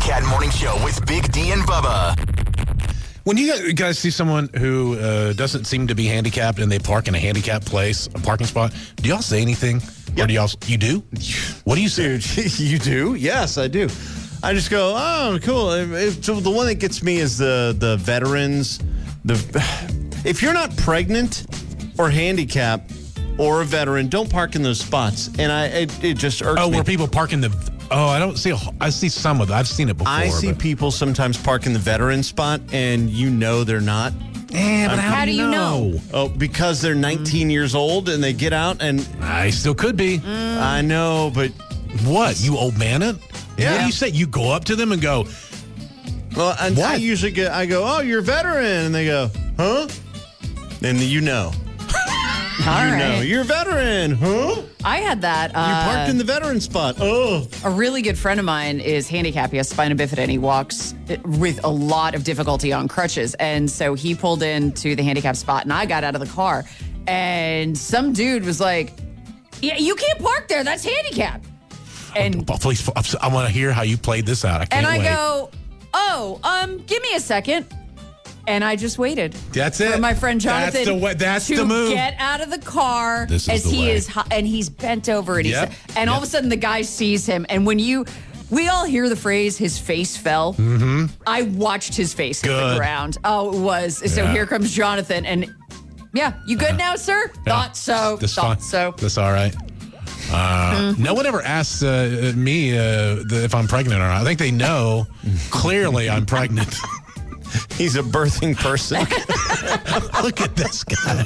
Cat Morning Show with Big D and Bubba. When you guys see someone who doesn't seem to be handicapped and they park in a handicapped place, a parking spot, do y'all say anything? Or do y'all, you do? What do you say? Dude, you do? Yes, I do. I just go, oh, cool. So the one that gets me is the veterans. If you're not pregnant or handicapped or a veteran, don't park in those spots. And it just irks me. Oh, where people park in the... Oh, I don't see... I see some of it. I've seen it before. I see people sometimes park in the veteran spot, and you know they're not. But how do you know? Oh, because they're 19 years old, and they get out, and... I still could be. I know, but... What? You old man it? Yeah. What do you say? You go up to them and go... Well, and what? I usually oh, you're a veteran. And they go, huh? And you know. All you right. know. You're a veteran, huh? I had that. You parked in the veteran spot. Oh. A really good friend of mine is handicapped. He has spina bifida, and he walks with a lot of difficulty on crutches. And so he pulled into the handicapped spot, and I got out of the car. And some dude was like, yeah, you can't park there. That's handicapped. And Please, I want to hear how you played this out. I can't wait. go, give me a second. And I just waited. That's it. For my friend Jonathan That's to the move. get out of the car This is as the he way. is, and he's bent over and Yep. all of a sudden the guy sees him, and when we all hear the phrase "his face fell." Mm-hmm. I watched his face hit the Good. ground. Oh, it was. So Yeah. here comes Jonathan, and you good now, sir? Yeah. Thought so. That's Thought fine. so. That's all right. No one ever asks me if I'm pregnant or not. I think they know clearly I'm pregnant. He's a birthing person. Look at this guy.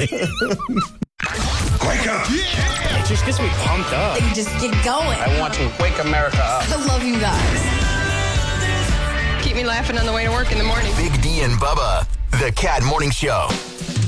Wake up! It just gets me pumped up. You just get going. I want to wake America up. I love you guys. Keep me laughing on the way to work in the morning. Big D and Bubba, the Cat Morning Show.